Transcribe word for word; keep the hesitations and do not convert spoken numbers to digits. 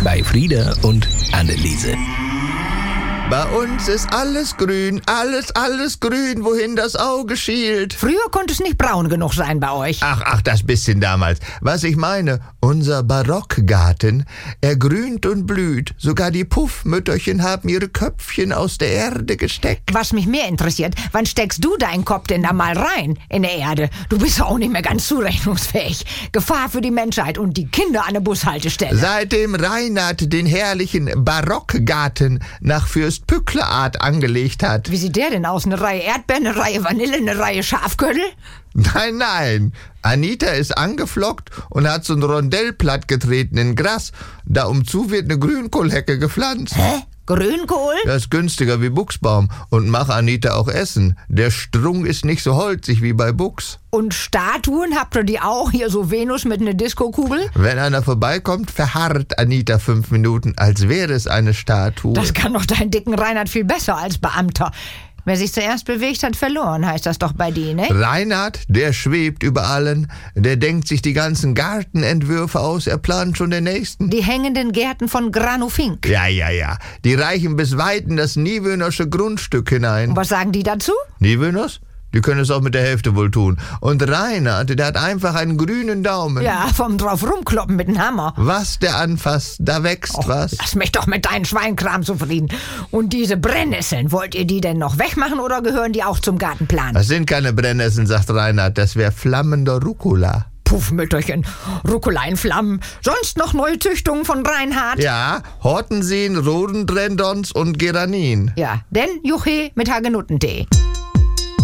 bei Frieda und Anneliese. Bei uns ist alles grün, alles, alles grün, wohin das Auge schielt. Früher konnte es nicht braun genug sein bei euch. Ach, ach, das bisschen damals. Was ich meine, unser Barockgarten, er grünt und blüht. Sogar die Puffmütterchen haben ihre Köpfchen aus der Erde gesteckt. Was mich mehr interessiert, wann steckst du deinen Kopf denn da mal rein in der Erde? Du bist auch nicht mehr ganz zurechnungsfähig. Gefahr für die Menschheit und die Kinder an der Bushaltestelle. Seitdem Reinhard den herrlichen Barockgarten nach Fürst Pücklerart angelegt hat. Wie sieht der denn aus? Eine Reihe Erdbeeren, eine Reihe Vanille, eine Reihe Schafköttel? Nein, nein. Anita ist angeflockt und hat so ein Rondell plattgetreten in Gras. Da umzu wird eine Grünkohlhecke gepflanzt. Hä? Grünkohl? Das ist günstiger wie Buchsbaum und mach Anita auch essen. Der Strunk ist nicht so holzig wie bei Buchs. Und Statuen, habt ihr die auch? Hier so Venus mit einer Diskokugel? Wenn einer vorbeikommt, verharrt Anita fünf Minuten, als wäre es eine Statue. Das kann doch deinen dicken Reinhard viel besser als Beamter. Wer sich zuerst bewegt, hat verloren, heißt das doch bei dir, ne? Reinhard, der schwebt über allen. Der denkt sich die ganzen Gartenentwürfe aus. Er plant schon den nächsten. Die hängenden Gärten von Granufink. Ja, ja, ja. Die reichen bis weit in das Niewöhnersche Grundstück hinein. Und was sagen die dazu? Niewöhners? Die können es auch mit der Hälfte wohl tun. Und Reinhard, der hat einfach einen grünen Daumen. Ja, vom drauf rumkloppen mit dem Hammer. Was der anfasst, da wächst Och, was. lass mich doch mit deinem Schweinkram zufrieden. Und diese Brennnesseln, wollt ihr die denn noch wegmachen oder gehören die auch zum Gartenplan? Das sind keine Brennnesseln, sagt Reinhard. Das wäre flammender Rucola. Puffmütterchen, Rucola in Flammen. Sonst noch neue Züchtungen von Reinhard? Ja, Hortensien, Rhododendrons und Geranin. Ja, denn Juche mit Hagenuttentee.